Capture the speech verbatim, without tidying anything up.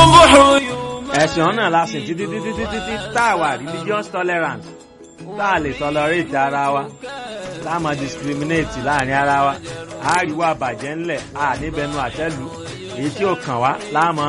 ẹ̀sìn ọ̀nà lásìn títí títí títí tí táwa religious tolerance tá a lè tolerate ara wa tá a máa discriminate láàrin ara wa àríwá bàjẹ́ ńlẹ̀ à níbẹnu àtẹ́lù èyí tí ó kàn wá láàmú